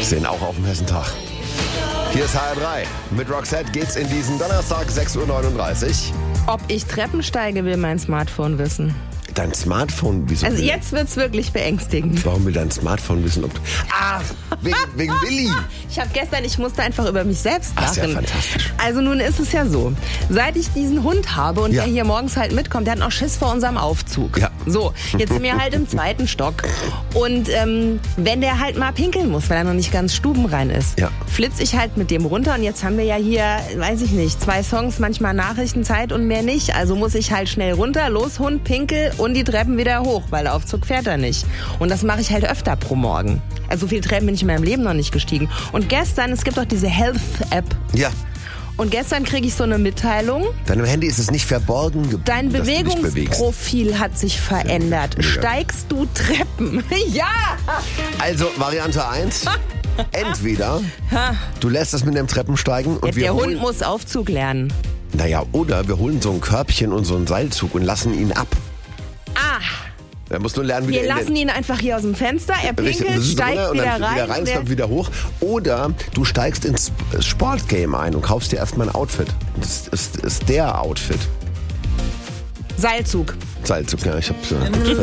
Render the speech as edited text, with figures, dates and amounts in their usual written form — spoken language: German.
Sehen auch auf dem Hessentag. Hier ist HR3. Mit Roxette geht's in diesen Donnerstag, 6.39 Uhr. Ob ich Treppen steige, will mein Smartphone wissen. Dein Smartphone, wieso? Also jetzt wird's wirklich beängstigend. Warum will dein Smartphone wissen, ob du... wegen Willi. Ich musste einfach über mich selbst lachen. Ach, ist ja fantastisch. Also nun ist es ja so, seit ich diesen Hund habe und Ja. der hier morgens halt mitkommt, der hat noch Schiss vor unserem Aufzug. Ja. So, jetzt sind wir halt im 2. Stock. Und wenn der halt mal pinkeln muss, weil er noch nicht ganz stubenrein ist, Ja. flitze ich halt mit dem runter. Und jetzt haben wir ja hier, weiß ich nicht, 2 Songs, manchmal Nachrichtenzeit und mehr nicht. Also muss ich halt schnell runter, los Hund, pinkel und die Treppen wieder hoch, weil der Aufzug fährt er nicht. Und das mache ich halt öfter pro Morgen. Also so viele Treppen bin ich in meinem Leben noch nicht gestiegen. Und gestern, es gibt auch diese Health-App. Ja. Und gestern kriege ich so eine Mitteilung. Deinem Handy ist es nicht verborgen geblieben, Dein dass du dich bewegst. Bewegungsprofil hat sich verändert. Mega. Steigst du Treppen? Ja! Also, Variante 1. Entweder du lässt es mit dem Treppensteigen und wir Der Hund holen... muss Aufzug lernen. Naja, oder wir holen so ein Körbchen und so einen Seilzug und lassen ihn ab. Ah, Er muss nur lernen, wie wir der lassen ihn einfach hier aus dem Fenster, er Richtig, pinkelt, das ist steigt drunter und wieder dann rein. wieder rein, kommt wieder hoch. Oder du steigst ins Sportgame ein und kaufst dir erstmal ein Outfit. Das ist der Outfit. Seilzug. Seilzug, ja, ich hab's ja.